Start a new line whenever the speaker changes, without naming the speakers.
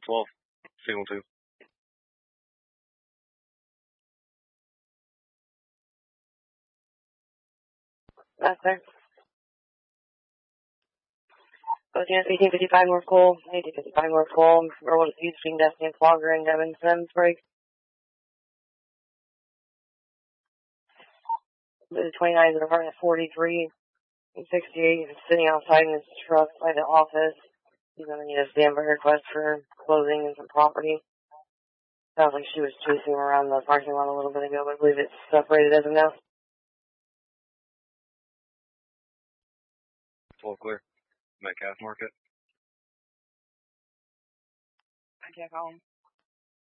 12, signal 2.
That's there. Both units 1855 North Cole, 1855 North Cole, roll to between Destiny and Flogger and Devin Sims break. The 29 is running at 43 and 68. He's sitting outside in his truck by the office. He's going to need a standby request for clothing and some property. Sounds like she was chasing him around the parking lot a little bit ago, but I believe it's separated as of now.
12 clear. Metcalf Market.
I can't call him.